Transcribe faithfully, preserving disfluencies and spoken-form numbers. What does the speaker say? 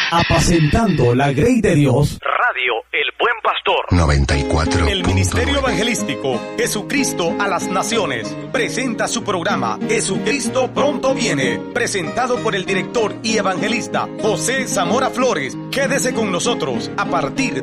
apacentando la grey de Dios. Radio El Buen Pastor noventa y cuatro. El Ministerio Evangelístico Jesucristo a las Naciones presenta su programa Jesucristo Pronto Viene, presentado por el director y evangelista José Zamora Flores. Quédese con nosotros a partir